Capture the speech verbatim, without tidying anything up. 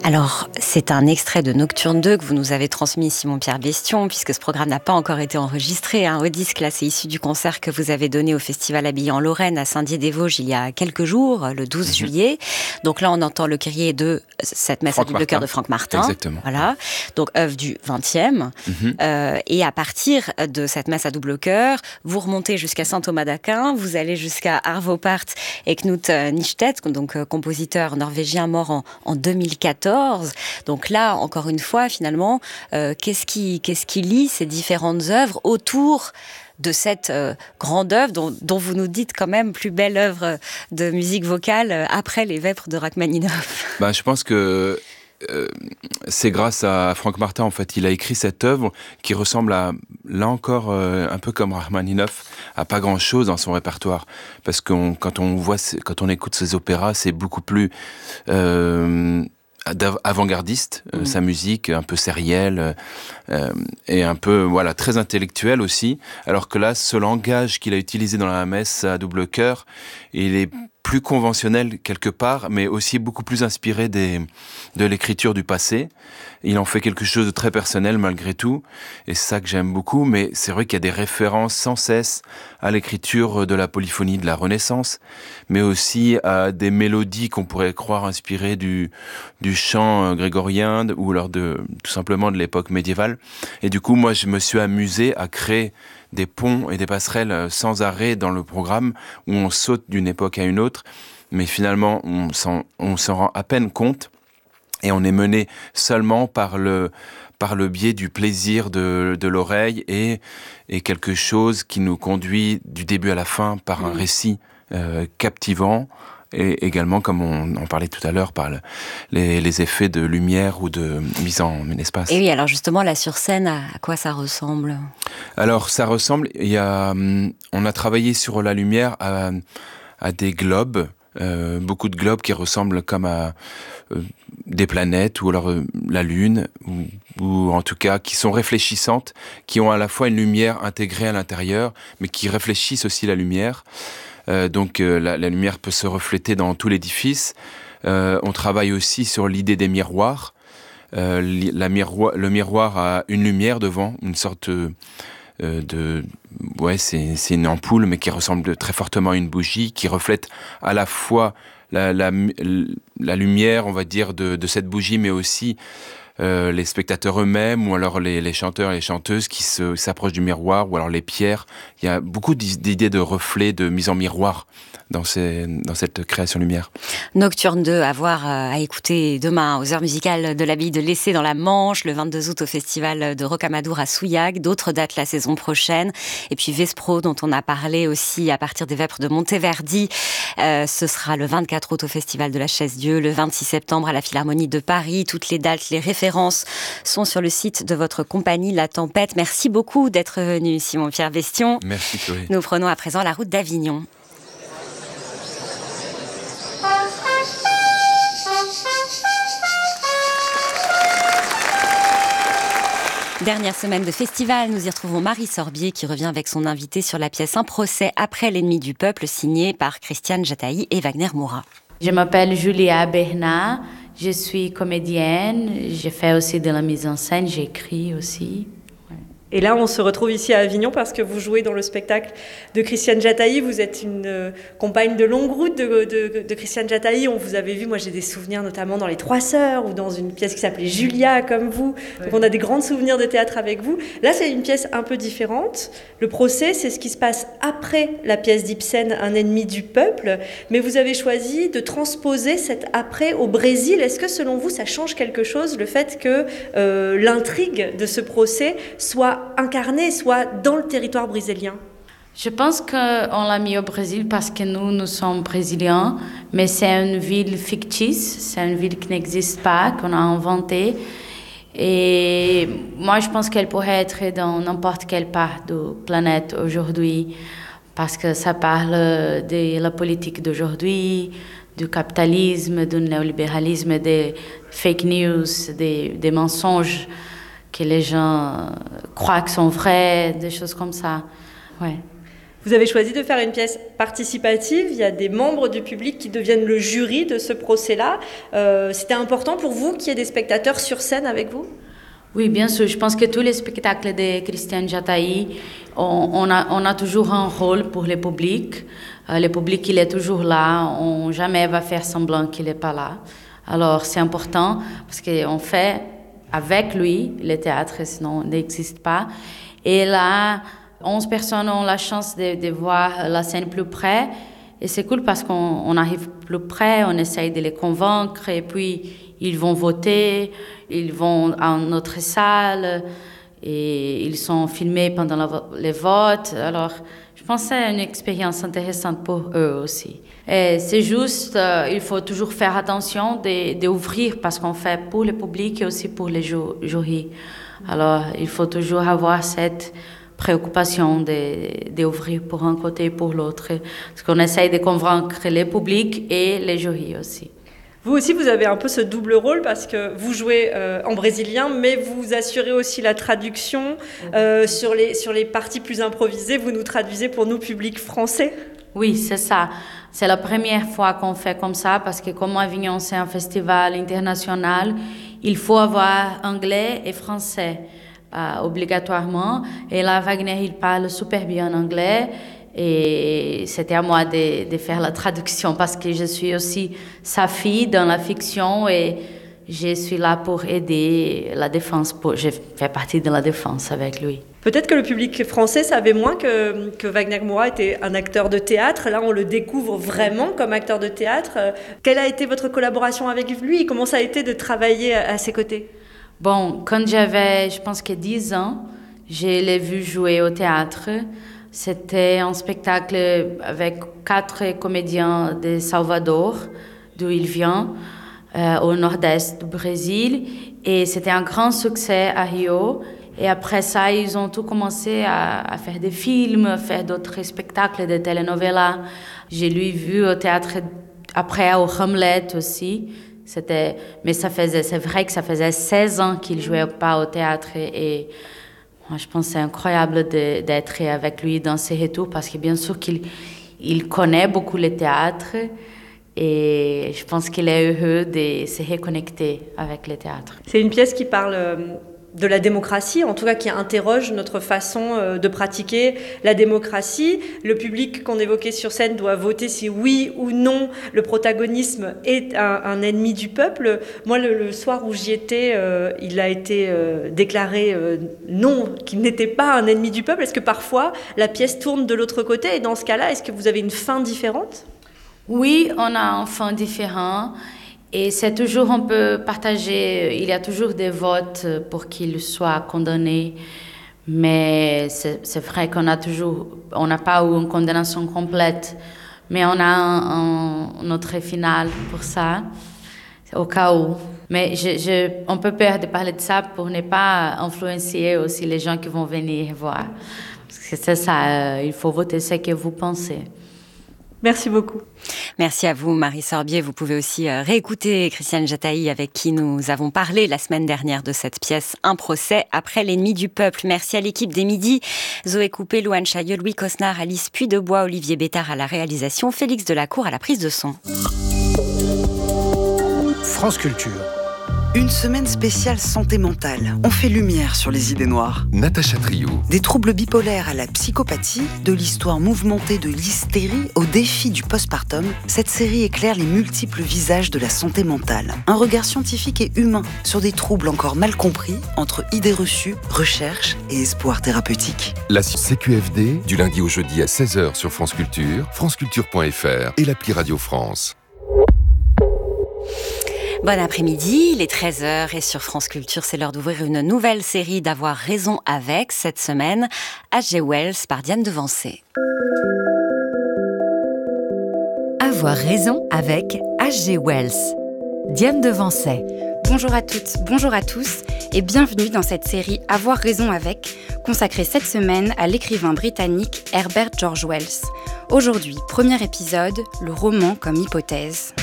Alors, c'est un extrait de Nocturne deux que vous nous avez transmis, Simon-Pierre Bestion, puisque ce programme n'a pas encore été enregistré. Hein, au disque, là, c'est issu du concert que vous avez donné au Festival Habillé en Lorraine à Saint-Dié-des-Vosges il y a quelques jours, le douze mmh. juillet. Donc là, on entend le Kyrie de cette messe Franck à double cœur de Franck Martin. Exactement. Voilà. Donc, œuvre du vingtième. Mmh. Euh, et à partir de cette messe à double cœur, vous remontez jusqu'à saint Thomas d'Aquin, vous allez jusqu'à Arvo Pärt et Knut Nystedt, donc euh, compositeur norvégien mort en, en deux mille quatorze. Donc là, encore une fois, finalement, euh, qu'est-ce qui, qu'est-ce qui lie ces différentes œuvres autour de cette euh, grande œuvre dont, dont vous nous dites quand même plus belle œuvre de musique vocale euh, après les Vêpres de Rachmaninov? Bah, je pense que euh, c'est grâce à Franck Martin, en fait. Il a écrit cette œuvre qui ressemble à, là encore, euh, un peu comme Rachmaninov, à pas grand-chose dans son répertoire. Parce que on, quand on voit, quand on écoute ses opéras, c'est beaucoup plus... Euh, avant-gardiste, euh, mmh. sa musique un peu sérielle euh, et un peu voilà très intellectuelle aussi, alors que là ce langage qu'il a utilisé dans la messe à double cœur, il est plus conventionnel quelque part, mais aussi beaucoup plus inspiré des, de l'écriture du passé. Il en fait quelque chose de très personnel malgré tout, et c'est ça que j'aime beaucoup, mais c'est vrai qu'il y a des références sans cesse à l'écriture de la polyphonie de la Renaissance, mais aussi à des mélodies qu'on pourrait croire inspirées du, du chant grégorien, ou alors de, tout simplement de l'époque médiévale. Et du coup, moi, je me suis amusé à créer des ponts et des passerelles sans arrêt dans le programme, où on saute d'une époque à une autre, mais finalement, on s'en, on s'en rend à peine compte, et on est mené seulement par le, par le biais du plaisir de, de l'oreille et, et quelque chose qui nous conduit du début à la fin par un récit euh, captivant, et également, comme on en parlait tout à l'heure, par le, les, les effets de lumière ou de mise en espace. Et oui, alors justement, là sur scène, à quoi ça ressemble? Alors, ça ressemble, il y a, on a travaillé sur la lumière à, à des globes, euh, beaucoup de globes qui ressemblent comme à euh, des planètes, ou alors euh, la Lune, ou, ou en tout cas qui sont réfléchissantes, qui ont à la fois une lumière intégrée à l'intérieur, mais qui réfléchissent aussi la lumière. Euh, donc euh, la, la lumière peut se refléter dans tout l'édifice. Euh, on travaille aussi sur l'idée des miroirs. Euh, la miroir, le miroir a une lumière devant, une sorte euh, de... Ouais, c'est, c'est une ampoule, mais qui ressemble très fortement à une bougie, qui reflète à la fois la, la, la lumière, on va dire, de, de cette bougie, mais aussi euh, les spectateurs eux-mêmes, ou alors les, les chanteurs et les chanteuses qui se, s'approchent du miroir, ou alors les pierres. Il y a beaucoup d'idées de reflets, de mise en miroir dans, ces, dans cette création lumière. Nocturne deux, à voir, à écouter demain aux heures musicales de l'Abbaye de Lessé dans la Manche, le vingt-deux août au festival de Rocamadour à Souillac, d'autres dates la saison prochaine, et puis Vespro dont on a parlé aussi à partir des Vêpres de Monteverdi, euh, ce sera le vingt-quatre août au festival de la Chaise-Dieu, le vingt-six septembre à la Philharmonie de Paris. Toutes les dates, les références sont sur le site de votre compagnie La Tempête. Merci beaucoup d'être venu, Simon-Pierre Bestion. Merci Chloé. Nous prenons à présent la route d'Avignon. Dernière semaine de festival, nous y retrouvons Marie Sorbier qui revient avec son invité sur la pièce Un procès après l'ennemi du peuple, signée par Christiane Jataï et Wagner Moura. Je m'appelle Julia Bernard, je suis comédienne, j'ai fait aussi de la mise en scène, j'écris aussi. Et là, on se retrouve ici à Avignon parce que vous jouez dans le spectacle de Christiane Jataï. Vous êtes une euh, compagne de longue route de, de, de Christiane Jataï. On vous avait vu, moi j'ai des souvenirs notamment dans Les Trois Sœurs ou dans une pièce qui s'appelait Julia, comme vous. Ouais. Donc on a des grands souvenirs de théâtre avec vous. Là, c'est une pièce un peu différente. Le procès, c'est ce qui se passe après la pièce d'Ibsen, Un ennemi du peuple. Mais vous avez choisi de transposer cet après au Brésil. Est-ce que selon vous, ça change quelque chose, le fait que euh, l'intrigue de ce procès soit incarné, soit dans le territoire brésilien? Je pense qu'on l'a mis au Brésil parce que nous, nous sommes brésiliens, mais c'est une ville fictice, c'est une ville qui n'existe pas, qu'on a inventée. Et moi, je pense qu'elle pourrait être dans n'importe quelle part de la planète aujourd'hui, parce que ça parle de la politique d'aujourd'hui, du capitalisme, du néolibéralisme, des fake news, des, des mensonges que les gens croient que sont vrais, des choses comme ça. Ouais. Vous avez choisi de faire une pièce participative. Il y a des membres du public qui deviennent le jury de ce procès-là. Euh, c'était important pour vous qu'il y ait des spectateurs sur scène avec vous ? Oui, bien sûr. Je pense que tous les spectacles de Christiane Jataï, on, on, a, on a toujours un rôle pour le public. Euh, le public, il est toujours là. On jamais va faire semblant qu'il n'est pas là. Alors, c'est important parce qu'on fait avec lui le théâtre, sinon il n'existe pas. Et là, onze personnes ont la chance de, de voir la scène plus près. Et c'est cool parce qu'on on arrive plus près, on essaye de les convaincre. Et puis, ils vont voter, ils vont à notre salle. Et ils sont filmés pendant la, les votes. Alors, je pense que c'est une expérience intéressante pour eux aussi. Et c'est juste, euh, il faut toujours faire attention d'ouvrir parce qu'on fait pour le public et aussi pour les ju- jurys. Alors, il faut toujours avoir cette préoccupation d'ouvrir pour un côté et pour l'autre. Parce qu'on essaye de convaincre le public et les jurys aussi. Vous aussi, vous avez un peu ce double rôle parce que vous jouez euh, en brésilien, mais vous assurez aussi la traduction euh, sur, les, sur les parties plus improvisées. Vous nous traduisez pour nous, public français ? Oui, c'est ça. C'est la première fois qu'on fait comme ça parce que comme Avignon, c'est un festival international, il faut avoir anglais et français euh, obligatoirement. Et là, Wagner, il parle super bien anglais. Et c'était à moi de, de faire la traduction parce que je suis aussi sa fille dans la fiction et je suis là pour aider la défense. Pour, je fais partie de la défense avec lui. Peut-être que le public français savait moins que, que Wagner Moura était un acteur de théâtre. Là, on le découvre vraiment comme acteur de théâtre. Quelle a été votre collaboration avec lui? Comment ça a été de travailler à, à ses côtés? Bon, quand j'avais, je pense que dix ans, je l'ai vu jouer au théâtre. C'était un spectacle avec quatre comédiens de Salvador, d'où il vient, euh, au nord-est du Brésil. Et c'était un grand succès à Rio. Et après ça, ils ont tout commencé à, à faire des films, à faire d'autres spectacles, des telenovelas. J'ai lui vu au théâtre, après au Hamlet aussi. C'était, mais ça faisait, c'est vrai que ça faisait seize ans qu'il ne jouait pas au théâtre. Et, et moi, je pense que c'est incroyable de, d'être avec lui dans ses retours parce que bien sûr qu'il il connaît beaucoup le théâtre. Et je pense qu'il est heureux de se reconnecter avec le théâtre. C'est une pièce qui parle de la démocratie, en tout cas qui interroge notre façon de pratiquer la démocratie. Le public qu'on évoquait sur scène doit voter si oui ou non le protagonisme est un, un ennemi du peuple. Moi, le, le soir où j'y étais, euh, il a été euh, déclaré euh, non, qu'il n'était pas un ennemi du peuple. Est-ce que parfois la pièce tourne de l'autre côté? Et dans ce cas-là, est-ce que vous avez une fin différente? Oui, on a un fin différent. Et c'est toujours, on peut partager, il y a toujours des votes pour qu'il soit condamné, mais c'est, c'est vrai qu'on a toujours, on n'a pas eu une condamnation complète, mais on a un, un, notre finale pour ça, au cas où. Mais je, je, on peut peur de parler de ça pour ne pas influencer aussi les gens qui vont venir voir. Parce que c'est ça, il faut voter ce que vous pensez. Merci beaucoup. Merci à vous, Marie Sorbier. Vous pouvez aussi réécouter Christiane Jataï, avec qui nous avons parlé la semaine dernière de cette pièce « Un procès après l'ennemi du peuple ». Merci à l'équipe des Midis, Zoé Coupé, Louane Chaillot, Louis Cosnard, Alice Puydebois, Olivier Bétard à la réalisation, Félix Delacour à la prise de son. France Culture. Une semaine spéciale santé mentale. On fait lumière sur les idées noires. Natacha Triou. Des troubles bipolaires à la psychopathie, de l'histoire mouvementée de l'hystérie au défi du postpartum, cette série éclaire les multiples visages de la santé mentale. Un regard scientifique et humain sur des troubles encore mal compris entre idées reçues, recherche et espoir thérapeutique. La C Q F D, du lundi au jeudi à seize heures sur France Culture, franceculture point f r et l'appli Radio France. Bon après-midi, il est treize heures et sur France Culture, c'est l'heure d'ouvrir une nouvelle série d'Avoir raison avec, cette semaine, H G Wells par Diane Devancé. Avoir raison avec H G Wells. Diane Devancé. Bonjour à toutes, bonjour à tous et bienvenue dans cette série Avoir raison avec, consacrée cette semaine à l'écrivain britannique Herbert George Wells. Aujourd'hui, premier épisode, le roman comme hypothèse.